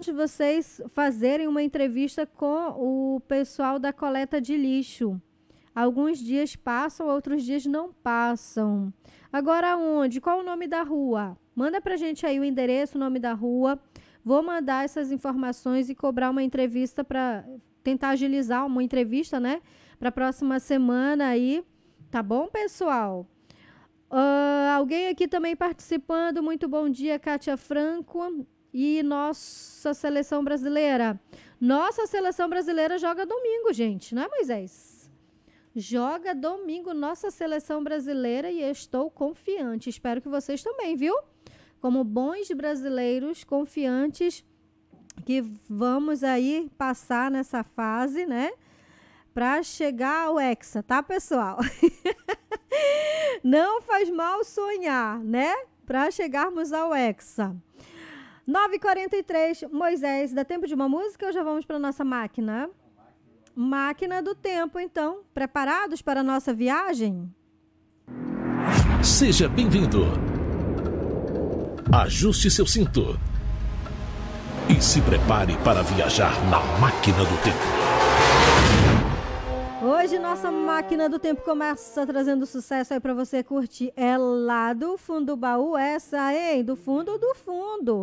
de vocês fazerem uma entrevista com o pessoal da coleta de lixo. Alguns dias passam, outros dias não passam. Agora onde? Qual o nome da rua? Manda pra gente aí o endereço, o nome da rua. Vou mandar essas informações e cobrar uma entrevista para tentar agilizar uma entrevista, né? Para a próxima semana aí. Tá bom, pessoal? Alguém aqui também participando. Muito bom dia, Kátia Franco. E nossa seleção brasileira. Nossa seleção brasileira joga domingo, gente. Não é, Moisés? Joga domingo nossa seleção brasileira e estou confiante. Espero que vocês também, viu? Como bons brasileiros confiantes que vamos aí passar nessa fase, né? Para chegar ao Hexa, tá, pessoal? Não faz mal sonhar, né? Para chegarmos ao Hexa. 9h43, Moisés, dá tempo de uma música ou já vamos para nossa máquina? Máquina do tempo, então. Preparados para a nossa viagem? Seja bem-vindo. Ajuste seu cinto e se prepare para viajar na máquina do tempo. Hoje nossa máquina do tempo começa trazendo sucesso aí para você curtir. É lá do fundo do baú essa, hein? Do fundo do fundo.